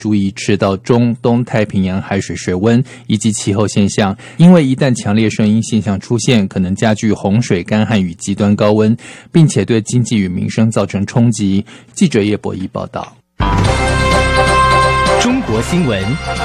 注意赤道中东太平洋海水水温以及气候现象，因为一旦强烈声音现象出现，可能加剧洪水、干旱与极端高温，并且对经济与民生造成冲击。记者叶博弈报道。 中国新闻。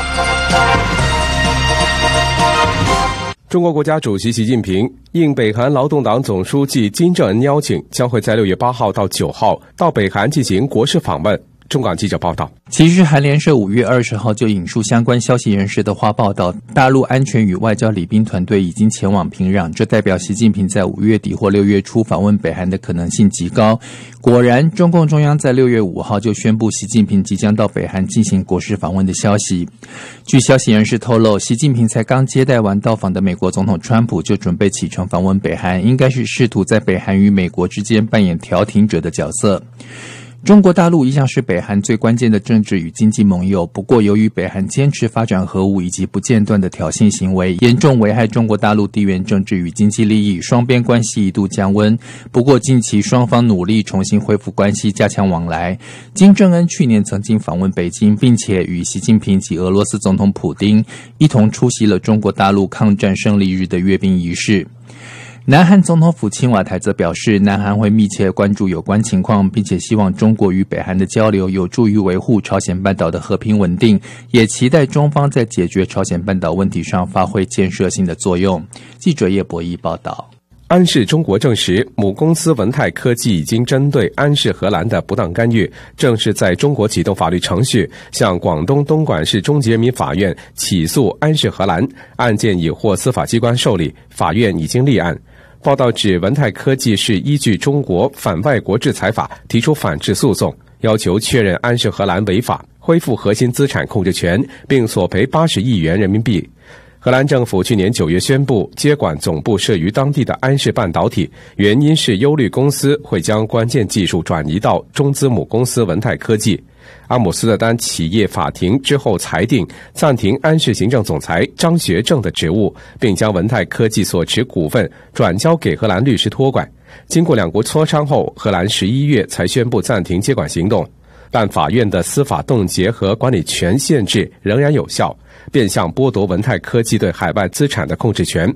中国国家主席习近平应北韩劳动党总书记金正恩邀请，将会在6月8号到9号到北韩进行国事访问。中广记者报道， 其实韩联社5月20号就引述相关消息人士的话报道，大陆安全与外交礼宾团队已经前往平壤，这代表习近平在5月底或6月初访问北韩的可能性极高。果然，中共中央在6月5号就宣布习近平即将到北韩进行国事访问的消息。据消息人士透露，习近平才刚接待完到访的美国总统川普，就准备启程访问北韩，应该是试图在北韩与美国之间扮演调停者的角色。中国大陆一向是北韩最关键的政治与经济盟友，不过由于北韩坚持发展核武以及不间断的挑衅行为，严重危害中国大陆地缘政治与经济利益，双边关系一度降温。不过近期双方努力重新恢复关系，加强往来。金正恩去年曾经访问北京，并且与习近平及俄罗斯总统普丁一同出席了中国大陆抗战胜利日的阅兵仪式。南韩总统府青瓦台则表示，南韩会密切关注有关情况，并且希望中国与北韩的交流有助于维护朝鲜半岛的和平稳定，也期待中方在解决朝鲜半岛问题上发挥建设性的作用。记者叶博弈报道。 安氏中国证实，母公司文泰科技已经针对安氏荷兰的不当干预，正式在中国启动法律程序，向广东东莞市中级人民法院起诉安氏荷兰，案件已获司法机关受理，法院已经立案。报道指，文泰科技是依据中国反外国制裁法提出反制诉讼，要求确认安氏荷兰违法，恢复核心资产控制权，并索赔80亿元人民币。荷兰政府去年9月宣布接管总部设于当地的安氏半导体，原因是忧虑公司会将关键技术转移到中资母公司文泰科技。阿姆斯特丹企业法庭之后裁定暂停安氏行政总裁张学正的职务，并将文泰科技所持股份转交给荷兰律师托管。经过两国磋商后，荷兰11月才宣布暂停接管行动，但法院的司法冻结和管理权限制仍然有效，变相剥夺文泰科技对海外资产的控制权。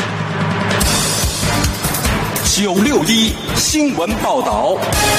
961新闻报道。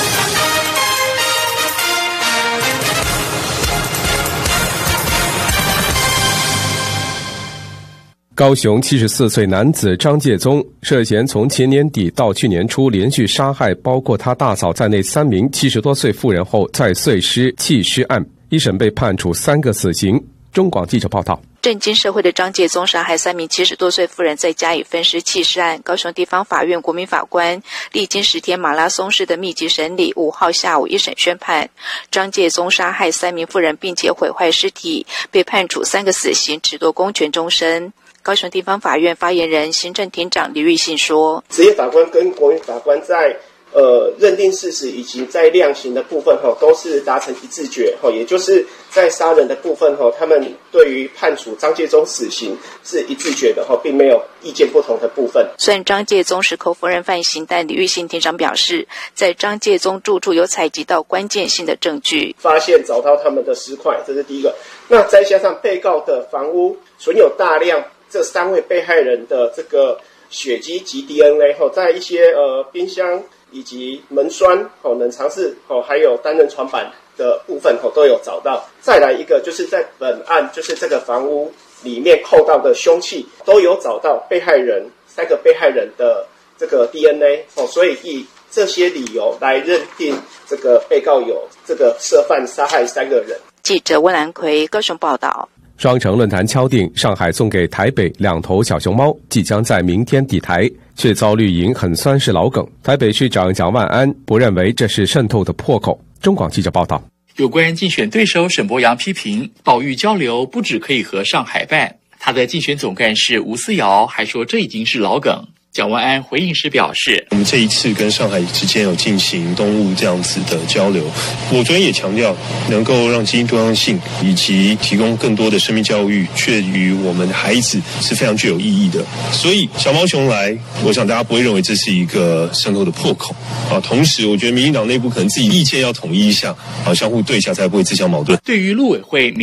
高雄74岁男子张介宗涉嫌从前年底到去年初连续杀害包括他大嫂在内3名70多岁妇人后再碎尸弃尸案，一审被判处3个死刑。中广记者报道。 震惊社会的张介宗杀害3名70多岁妇人再加以分尸弃尸案，高雄地方法院国民法官历经10天马拉松式的密集审理，5号下午一审宣判，张介宗杀害3名妇人并且毁坏尸体，被判处3个死刑，褫夺公权终身。高雄地方法院发言人行政庭长李玉信说， 职业法官跟国民法官在认定事实以及在量刑的部分都是达成一致决，也就是在杀人的部分他们对于判处张介宗死刑是一致决的，并没有意见不同的部分。 虽然张介宗是口否认犯行，但李玉信庭长表示，在张介宗住处有采集到关键性的证据， 发现找到他们的尸块，这是第一个。那再加上被告的房屋存有大量这3位被害人的这个血迹及 DNA 在一些冰箱以及门栓冷藏室还有单人床板的部分都有找到。再来一个就是在本案就是这个房屋里面扣到的凶器都有找到被害人3个被害人的这个 DNA 所以以这些理由来认定这个被告有这个涉犯杀害3个人。 记者温兰奎高雄报道。 双城论坛敲定上海送给台北2头小熊猫即将在明天抵台，却遭绿营很酸是老梗。台北市长蒋万安不认为这是渗透的破口。中广记者报道。 有关竞选对手沈伯洋批评保育交流不只可以和上海办，他的竞选总干事吴思瑶还说这已经是老梗。蒋万安回应时表示， 我们这一次跟上海之间有进行动物这样子的交流，我昨天也强调能够让基因多样性以及提供更多的生命教育确于我们的孩子是非常具有意义的。所以小毛熊来，我想大家不会认为这是一个渗透的破口啊。同时我觉得民进党内部可能自己意见要统一一下啊，相互对一下才不会自相矛盾。 对于陆委会